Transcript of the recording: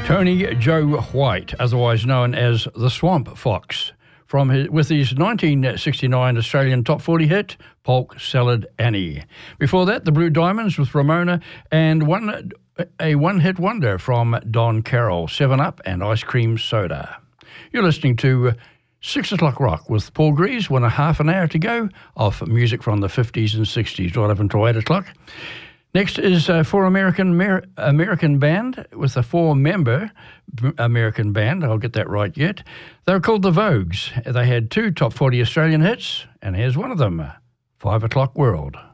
Tony Joe White, otherwise known as the Swamp Fox, with his 1969 Australian Top 40 hit, Polk Salad Annie. Before that, the Blue Diamonds with Ramona, and a one-hit wonder from Don Carroll, 7-Up and Ice Cream Soda. You're listening to 6 o'clock rock with Paul Greaves, half an hour to go of music from the 50s and 60s, right up until 8 o'clock. Next is four American band with a four-member American band. I'll get that right yet. They're called the Vogues. They had 2 top 40 Australian hits, and here's one of them, 5 O'Clock World.